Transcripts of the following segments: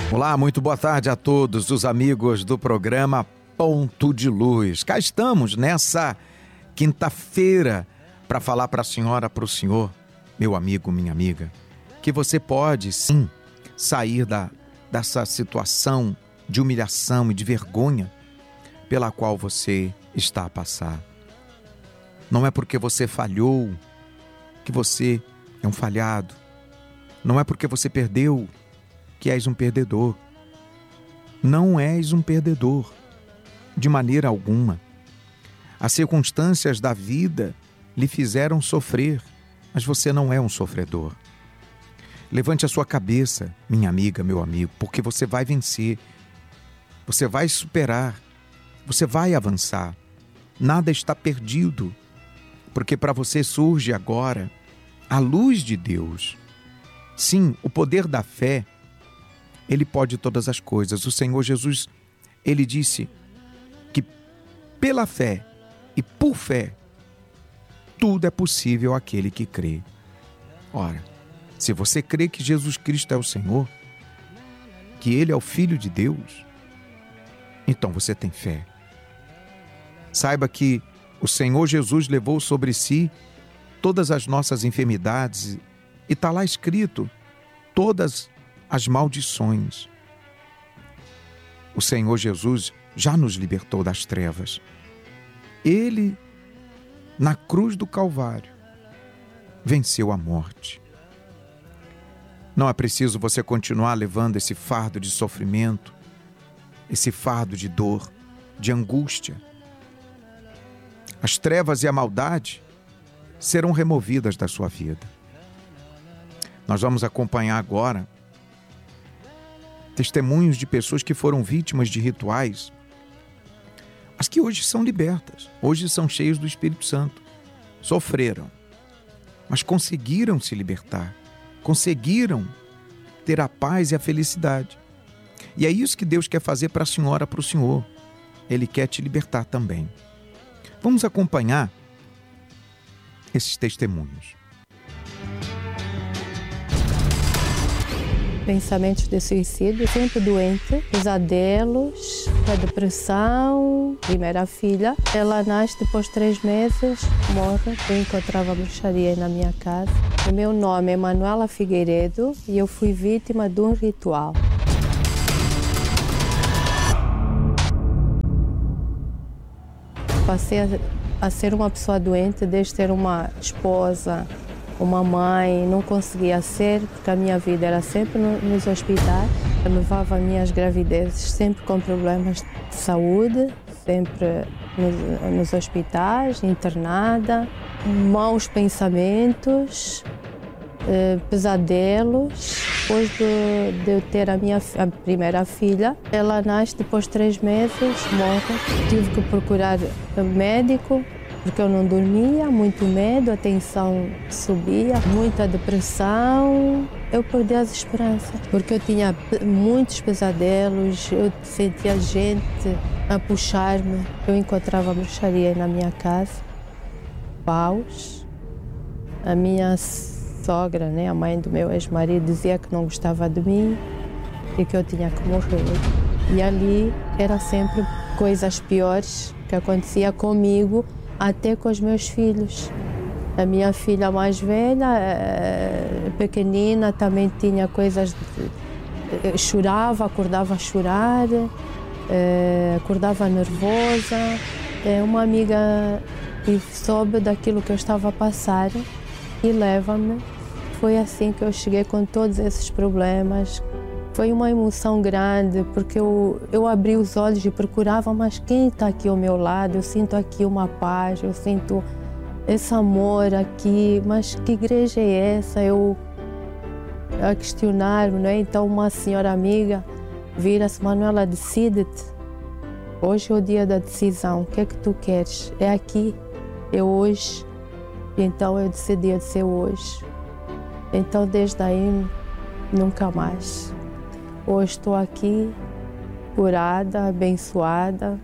Olá, muito boa tarde a todos os amigos do programa Ponto de Luz. Cá estamos nessa quinta-feira para falar para a senhora, para o senhor, meu amigo, minha amiga, que você pode sim sair dessa situação de humilhação e de vergonha pela qual você está a passar. Não é porque você falhou que você é um falhado. Não é porque você perdeu que és um perdedor. Não és um perdedor, de maneira alguma. As circunstâncias da vida lhe fizeram sofrer, mas você não é um sofredor. Levante a sua cabeça, minha amiga, meu amigo, porque você vai vencer, você vai superar, você vai avançar. Nada está perdido, porque para você surge agora a luz de Deus. Sim, o poder da fé, ele pode todas as coisas. O Senhor Jesus, ele disse que pela fé e por fé, tudo é possível àquele que crê. Ora, se você crê que Jesus Cristo é o Senhor, que Ele é o Filho de Deus, então você tem fé. Saiba que o Senhor Jesus levou sobre si todas as nossas enfermidades e está lá escrito todas as maldições. O Senhor Jesus já nos libertou das trevas. Ele, na cruz do Calvário, venceu a morte. Não é preciso você continuar levando esse fardo de sofrimento, esse fardo de dor, de angústia. As trevas e a maldade serão removidas da sua vida. Nós vamos acompanhar agora testemunhos de pessoas que foram vítimas de rituais, mas que hoje são libertas, hoje são cheios do Espírito Santo. Sofreram, mas conseguiram se libertar, conseguiram ter a paz e a felicidade. E é isso que Deus quer fazer para a senhora, para o senhor. Ele quer te libertar também. Vamos acompanhar esses testemunhos. Pensamentos de suicídio, sempre doente, pesadelos, a depressão. Primeira filha, ela nasce depois de 3 meses, morre. Eu encontrava bruxaria na minha casa. O meu nome é Manuela Figueiredo e eu fui vítima de um ritual. Passei a ser uma pessoa doente desde ter uma esposa, uma mãe, não conseguia ser, porque a minha vida era sempre nos hospitais. Eu levava as minhas gravidezes sempre com problemas de saúde, sempre nos hospitais, internada, maus pensamentos, pesadelos. Depois de eu ter a primeira filha, ela nasce depois de 3 meses, morre. Tive que procurar médico, porque eu não dormia, muito medo, a tensão subia, muita depressão. Eu perdi as esperanças, porque eu tinha muitos pesadelos, eu sentia gente a puxar-me. Eu encontrava bruxaria na minha casa, paus. A minha sogra, a mãe do meu ex-marido, dizia que não gostava de mim e que eu tinha que morrer. E ali era sempre coisas piores que acontecia comigo, até com os meus filhos. A minha filha mais velha, pequenina, também tinha coisas, chorava, acordava a chorar, acordava nervosa. Uma amiga soube daquilo que eu estava a passar e leva-me. Foi assim que eu cheguei com todos esses problemas. Foi uma emoção grande, porque eu abri os olhos e procurava, mas quem está aqui ao meu lado? Eu sinto aqui uma paz, eu sinto esse amor aqui, mas que igreja é essa? Eu a questionar-me, Então uma senhora amiga vira-se: Manuela, decide-te. Hoje é o dia da decisão, o que é que tu queres? É aqui, é hoje. Então eu decidi ser hoje. Então desde aí, nunca mais. Hoje estou aqui, curada, abençoada.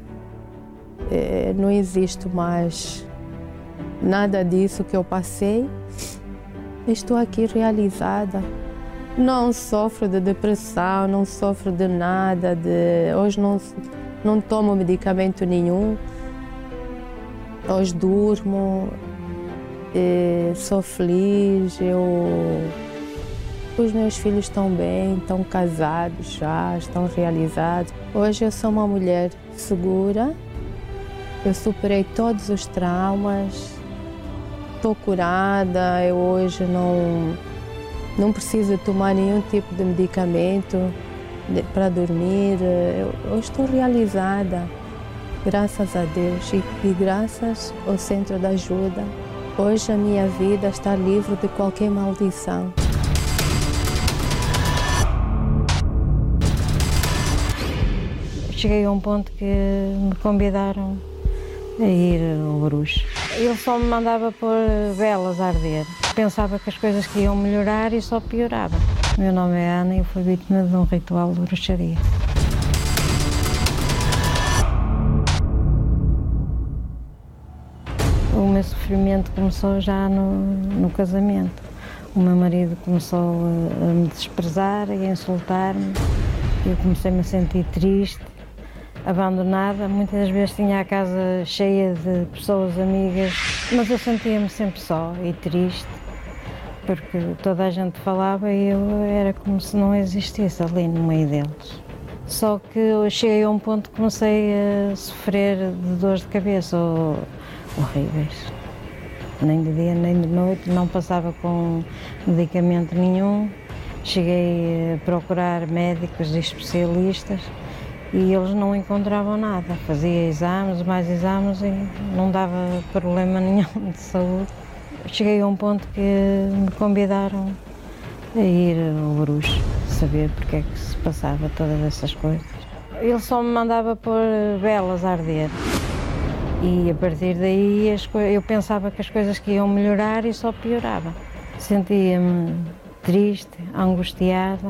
Não existe mais nada disso que eu passei. Estou aqui realizada. Não sofro de depressão, não sofro de nada. Hoje não tomo medicamento nenhum. Hoje durmo, sou feliz. Os meus filhos estão bem, estão casados já, estão realizados. Hoje eu sou uma mulher segura. Eu superei todos os traumas. Estou curada. Eu hoje não preciso tomar nenhum tipo de medicamento para dormir. Eu estou realizada, graças a Deus e graças ao Centro de Ajuda. Hoje a minha vida está livre de qualquer maldição. Cheguei a um ponto que me convidaram a ir ao bruxo. Ele só me mandava pôr velas a arder. Pensava que as coisas que iam melhorar e só piorava. O meu nome é Ana e eu fui vítima de um ritual de bruxaria. O meu sofrimento começou já no casamento. O meu marido começou a me desprezar e a insultar-me. Eu comecei-me a sentir triste, abandonada. Muitas das vezes tinha a casa cheia de pessoas amigas, mas eu sentia-me sempre só e triste, porque toda a gente falava e eu era como se não existisse ali no meio deles. Só que eu cheguei a um ponto que comecei a sofrer de dores de cabeça horríveis. Nem de dia nem de noite, não passava com medicamento nenhum. Cheguei a procurar médicos e especialistas e eles não encontravam nada. Fazia exames, mais exames e não dava problema nenhum de saúde. Cheguei a um ponto que me convidaram a ir ao bruxo, saber porque é que se passava todas essas coisas. Ele só me mandava pôr velas a arder. E a partir daí eu pensava que as coisas que iam melhorar e só piorava. Sentia-me triste, angustiada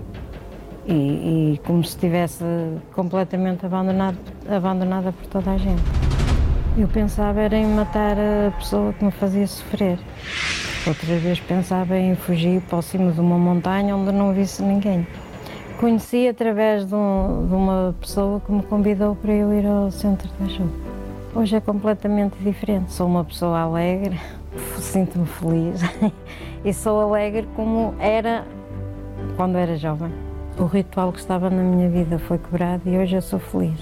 e como se estivesse completamente abandonada por toda a gente. Eu pensava era em matar a pessoa que me fazia sofrer. Outras vezes pensava em fugir para cima de uma montanha onde não visse ninguém. Conheci através de uma pessoa que me convidou para eu ir ao Centro de Ajuda. Hoje é completamente diferente. Sou uma pessoa alegre, sinto-me feliz e sou alegre como era quando era jovem. O ritual que estava na minha vida foi quebrado e hoje eu sou feliz.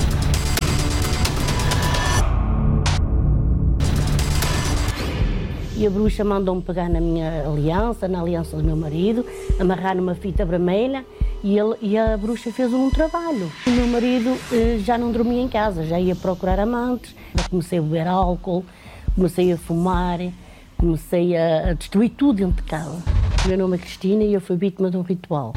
E a bruxa mandou-me pegar na minha aliança, na aliança do meu marido, amarrar numa fita vermelha e a bruxa fez um trabalho. O meu marido já não dormia em casa, já ia procurar amantes, comecei a beber álcool, comecei a fumar, comecei a destruir tudo dentro de casa. O meu nome é Cristina e eu fui vítima de um ritual.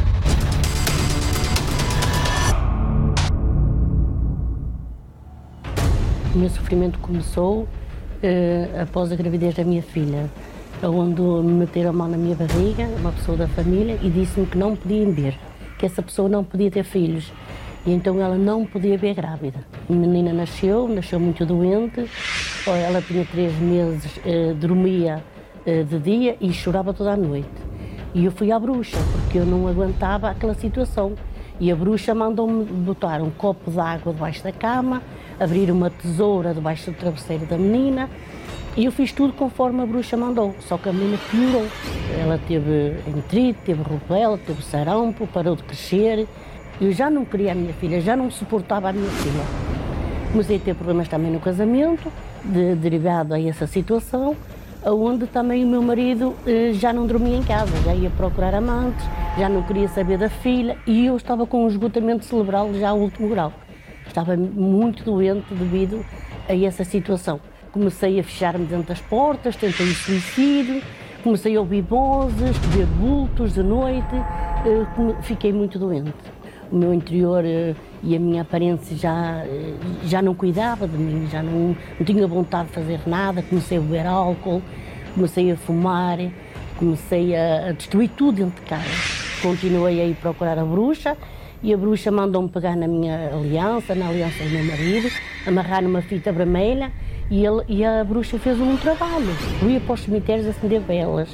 O meu sofrimento começou após a gravidez da minha filha, onde me meteram a mão na minha barriga, uma pessoa da família, e disse-me que não podia beber, que essa pessoa não podia ter filhos, e então ela não podia ver grávida. A menina nasceu muito doente, ela tinha 3 meses, dormia de dia e chorava toda a noite. E eu fui à bruxa, porque eu não aguentava aquela situação. E a bruxa mandou-me botar um copo de água debaixo da cama, abrir uma tesoura debaixo do travesseiro da menina, e eu fiz tudo conforme a bruxa mandou, só que a menina piorou. Ela teve enterite, teve rubéola, teve sarampo, parou de crescer. Eu já não queria a minha filha, já não suportava a minha filha. Comecei a ter problemas também no casamento, derivado a essa situação, onde também o meu marido já não dormia em casa, já ia procurar amantes, já não queria saber da filha, e eu estava com um esgotamento cerebral já ao último grau. Estava muito doente devido a essa situação. Comecei a fechar-me dentro das portas, tentei o suicídio, comecei a ouvir vozes, ver vultos de noite, fiquei muito doente. O meu interior e a minha aparência já não cuidava de mim, já não tinha vontade de fazer nada, comecei a beber álcool, comecei a fumar, comecei a destruir tudo dentro de casa. Continuei a ir procurar a bruxa, e a bruxa mandou-me pegar na minha aliança, na aliança do meu marido, amarrar numa fita vermelha, e a bruxa fez um trabalho. Eu ia para os cemitérios acender velas,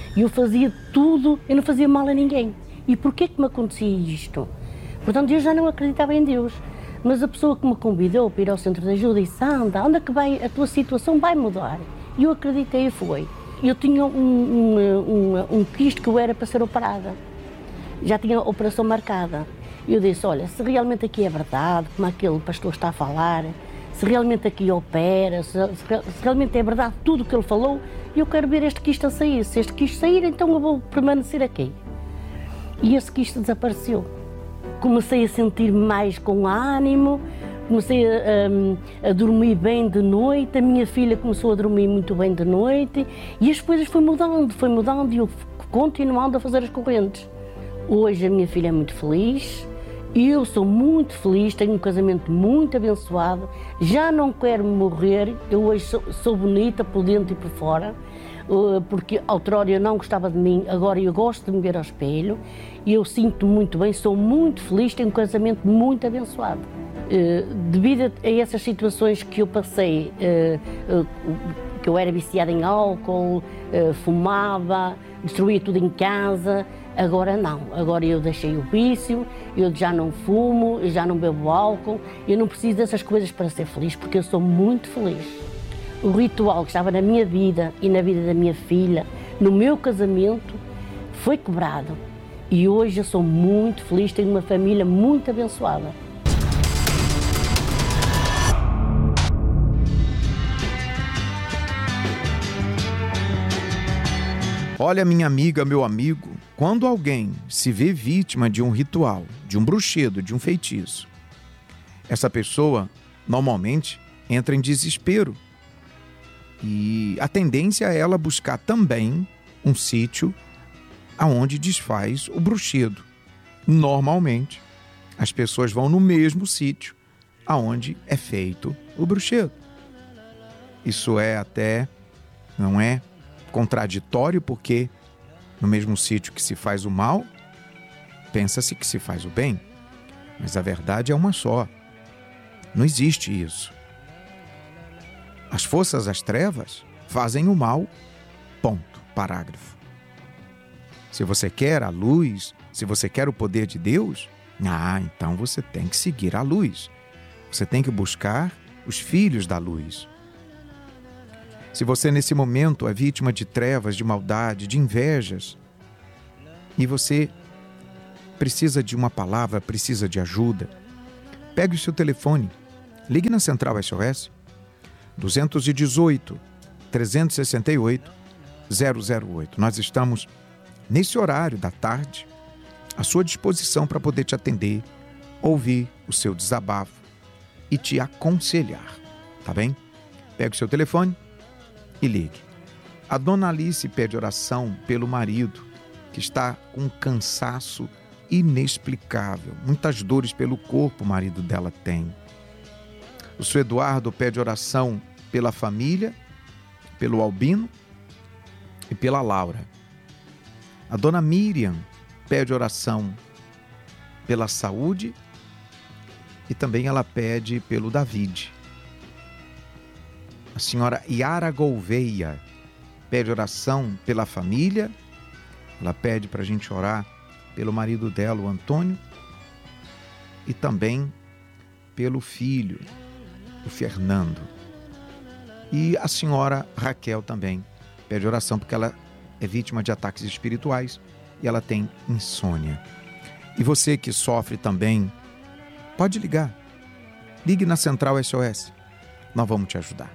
E eu fazia tudo, eu não fazia mal a ninguém. E porquê que me acontecia isto? Portanto, eu já não acreditava em Deus. Mas a pessoa que me convidou para ir ao centro de ajuda disse: anda, onde é que vai, a tua situação vai mudar. E eu acreditei e fui. Eu tinha um quisto que eu era para ser operada. Já tinha a operação marcada. E eu disse: olha, se realmente aqui é verdade, como aquele pastor está a falar, se realmente aqui opera, se realmente é verdade tudo o que ele falou, eu quero ver este quisto a sair. Se este quisto sair, então eu vou permanecer aqui. E esse quisto desapareceu. Comecei a sentir mais com ânimo, comecei a dormir bem de noite, a minha filha começou a dormir muito bem de noite e as coisas foi mudando e eu continuando a fazer as correntes. Hoje a minha filha é muito feliz, eu sou muito feliz, tenho um casamento muito abençoado, já não quero morrer, eu hoje sou bonita por dentro e por fora, porque outrora eu não gostava de mim, agora eu gosto de me ver ao espelho e eu sinto muito bem, sou muito feliz, tenho um casamento muito abençoado. Devido a essas situações que eu passei, que eu era viciada em álcool, fumava, destruía tudo em casa, agora não, agora eu deixei o vício, eu já não fumo, eu já não bebo álcool, eu não preciso dessas coisas para ser feliz, porque eu sou muito feliz. O ritual que estava na minha vida e na vida da minha filha, no meu casamento, foi quebrado. E hoje eu sou muito feliz, tenho uma família muito abençoada. Olha, minha amiga, meu amigo, quando alguém se vê vítima de um ritual, de um bruxedo, de um feitiço, essa pessoa normalmente entra em desespero. E a tendência é ela buscar também um sítio aonde desfaz o bruxedo. Normalmente, as pessoas vão no mesmo sítio aonde é feito o bruxedo. Isso é até, não é contraditório, porque no mesmo sítio que se faz o mal, pensa-se que se faz o bem. Mas a verdade é uma só. Não existe isso. As forças das trevas fazem o mal, ponto, parágrafo. Se você quer a luz, se você quer o poder de Deus, então você tem que seguir a luz. Você tem que buscar os filhos da luz. Se você nesse momento é vítima de trevas, de maldade, de invejas, e você precisa de uma palavra, precisa de ajuda, pegue o seu telefone, ligue na Central SOS, 218-368-008. Nós estamos, nesse horário da tarde, à sua disposição para poder te atender, ouvir o seu desabafo e te aconselhar, tá bem? Pegue o seu telefone e ligue. A dona Alice pede oração pelo marido, que está com um cansaço inexplicável, muitas dores pelo corpo o marido dela tem. O seu Eduardo pede oração pela família, pelo Albino e pela Laura. A dona Miriam pede oração pela saúde e também ela pede pelo David. A senhora Yara Gouveia pede oração pela família, ela pede para a gente orar pelo marido dela, o Antônio, e também pelo filho, o Fernando. E a senhora Raquel também pede oração porque ela é vítima de ataques espirituais e ela tem insônia. E você que sofre também, pode ligar. Ligue na Central SOS. Nós vamos te ajudar.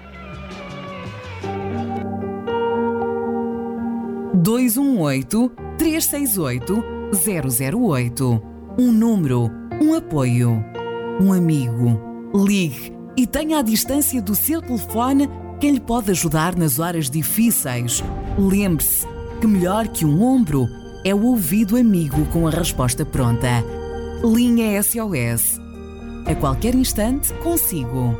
218-368-008. Um número, um apoio, um amigo. Ligue e tenha à distância do seu telefone quem lhe pode ajudar nas horas difíceis. Lembre-se que melhor que um ombro é o ouvido amigo com a resposta pronta. Linha SOS. A qualquer instante consigo.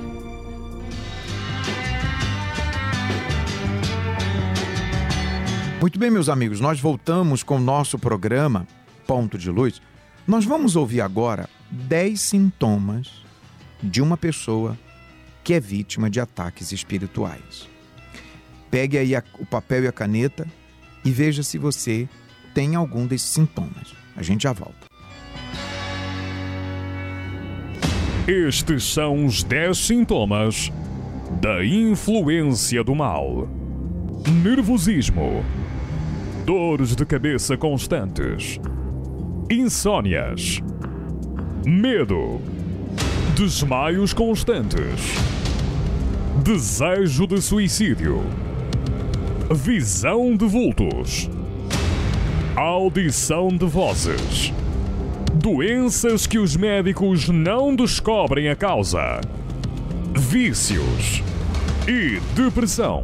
Muito bem, meus amigos, nós voltamos com o nosso programa Ponto de Luz. Nós vamos ouvir agora 10 sintomas de uma pessoa que é vítima de ataques espirituais. Pegue aí o papel e a caneta e veja se você tem algum desses sintomas. A gente já volta. Estes são os 10 sintomas da influência do mal: nervosismo, dores de cabeça constantes, insônias, medo, desmaios constantes, desejo de suicídio, visão de vultos, audição de vozes, doenças que os médicos não descobrem a causa, vícios e depressão.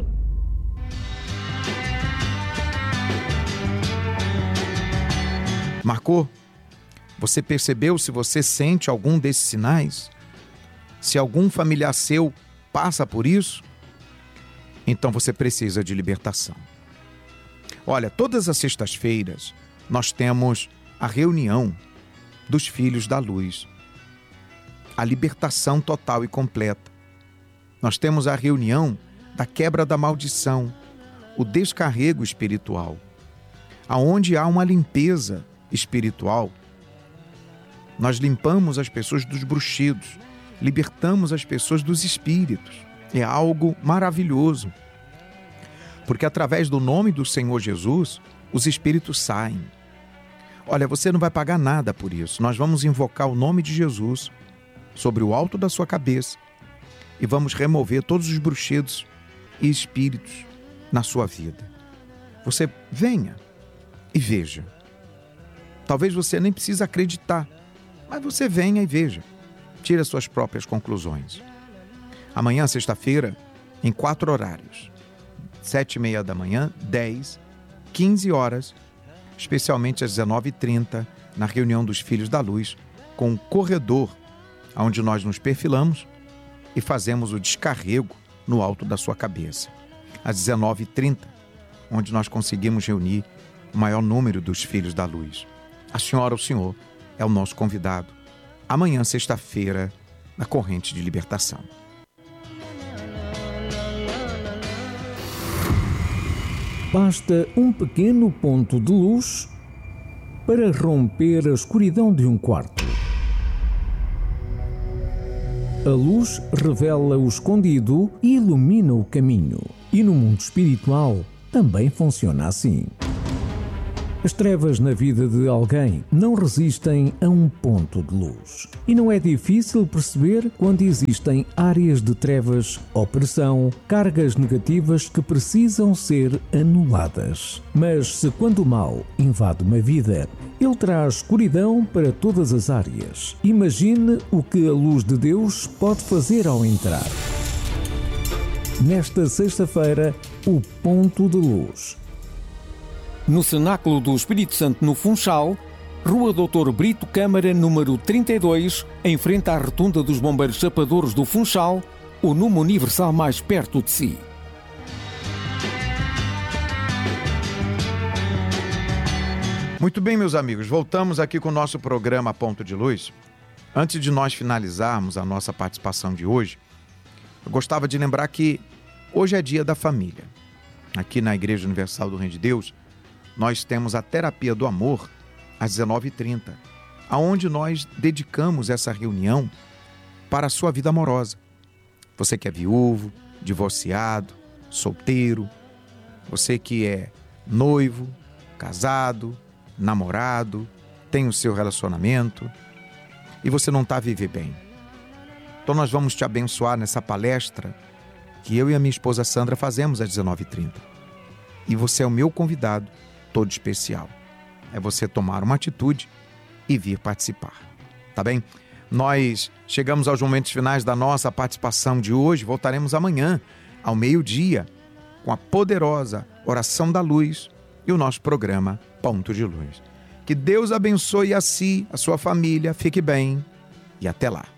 Marcou? Você percebeu se você sente algum desses sinais? Se algum familiar seu passa por isso? Então você precisa de libertação. Olha, todas as sextas-feiras nós temos a reunião dos filhos da luz. A libertação total e completa. Nós temos a reunião da quebra da maldição, o descarrego espiritual, aonde há uma limpeza espiritual. Nós limpamos as pessoas dos bruxidos, libertamos as pessoas dos espíritos. É algo maravilhoso, porque através do nome do Senhor Jesus, os espíritos saem. Olha, você não vai pagar nada por isso. Nós vamos invocar o nome de Jesus sobre o alto da sua cabeça e vamos remover todos os bruxidos e espíritos na sua vida. Você venha e veja. Talvez você nem precise acreditar, mas você venha e veja. Tire as suas próprias conclusões. Amanhã, sexta-feira, em 4 horários. 7h30 da manhã, 10, 15 horas, especialmente às 19h30, na reunião dos Filhos da Luz, com um corredor, onde nós nos perfilamos e fazemos o descarrego no alto da sua cabeça. Às 19h30, onde nós conseguimos reunir o maior número dos Filhos da Luz. A senhora ou o senhor é o nosso convidado. Amanhã, sexta-feira, na Corrente de Libertação. Basta um pequeno ponto de luz para romper a escuridão de um quarto. A luz revela o escondido e ilumina o caminho. E no mundo espiritual também funciona assim. As trevas na vida de alguém não resistem a um ponto de luz. E não é difícil perceber quando existem áreas de trevas, opressão, cargas negativas que precisam ser anuladas. Mas se quando o mal invade uma vida, ele traz escuridão para todas as áreas. Imagine o que a luz de Deus pode fazer ao entrar. Nesta sexta-feira, o ponto de luz. No Cenáculo do Espírito Santo, no Funchal, Rua Doutor Brito Câmara, número 32, em frente à Rotunda dos Bombeiros Chapadores do Funchal, o número universal mais perto de si. Muito bem, meus amigos, voltamos aqui com o nosso programa Ponto de Luz. Antes de nós finalizarmos a nossa participação de hoje, eu gostava de lembrar que hoje é dia da família. Aqui na Igreja Universal do Reino de Deus, nós temos a Terapia do Amor às 19h30, aonde nós dedicamos essa reunião para a sua vida amorosa. Você que é viúvo, divorciado, solteiro, você que é noivo, casado, namorado, tem o seu relacionamento e você não está a viver bem. Então nós vamos te abençoar nessa palestra que eu e a minha esposa Sandra fazemos às 19h30. E você é o meu convidado todo especial. É você tomar uma atitude e vir participar. Tá bem? Nós chegamos aos momentos finais da nossa participação de hoje. Voltaremos amanhã, ao meio-dia, com a poderosa Oração da Luz e o nosso programa Ponto de Luz. Que Deus abençoe a si, a sua família. Fique bem e até lá.